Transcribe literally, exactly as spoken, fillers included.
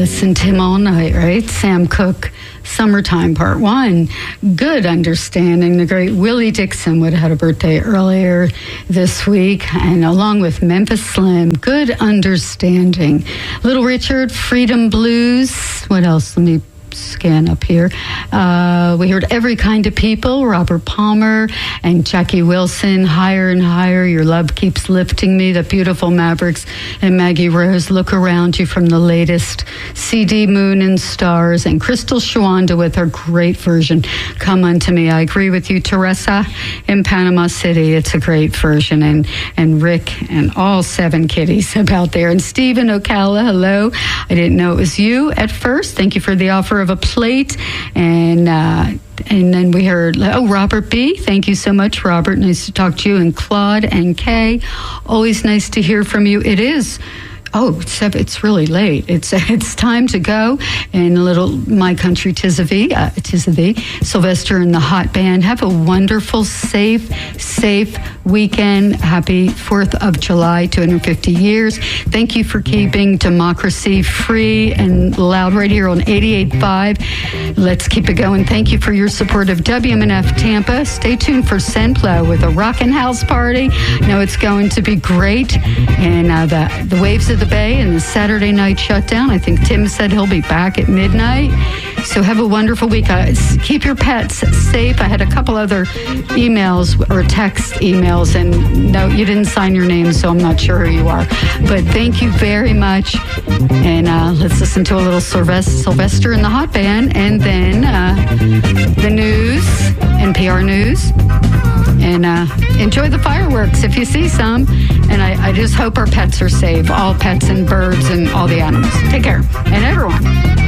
listened to him all night, right? Sam Cooke, Summertime Part One. Good Understanding. The great Willie Dixon would have had a birthday earlier this week, and along with Memphis Slim, Good Understanding. Little Richard, Freedom Blues. What else? Let me scan up here. Uh, we heard Every Kind of People, Robert Palmer and Jackie Wilson, Higher and Higher, Your Love Keeps Lifting Me, The Beautiful Mavericks and Maggie Rose, Look Around You from the latest C D, Moon and Stars, and Crystal Shawanda with her great version, Come Unto Me. I agree with you, Teresa in Panama City. It's a great version, and, and Rick and all seven kitties about there. And Stephen Ocala, hello. I didn't know it was you at first. Thank you for the offer of a plate. And uh, and then we heard, oh, Robert B. Thank you so much, Robert. Nice to talk to you. And Claude and Kay, always nice to hear from you. It is. Oh, it's, it's really late. It's it's time to go. And a little My Country Tis of Thee, uh, Tis of Thee, Sylvester and the Hot Band. Have a wonderful, safe, safe weekend. Happy fourth of July, two hundred fifty years. Thank you for keeping democracy free and loud right here on eighty-eight point five. Let's keep it going. Thank you for your support of W M N F Tampa. Stay tuned for Senplo with a Rockin' House Party. I know it's going to be great. And uh, the, the Waves of the Bay and the Saturday night shutdown. I think Tim said he'll be back at midnight. So have a wonderful week. Uh, keep your pets safe. I had a couple other emails or text emails, and no, you didn't sign your name, so I'm not sure who you are. But thank you very much. And uh, let's listen to a little Sylvester, Sylvester and the Hot Band, and then uh, the news, N P R News. And uh, enjoy the fireworks if you see some. And I, I just hope our pets are safe, all pets and birds and all the animals. Take care. And everyone.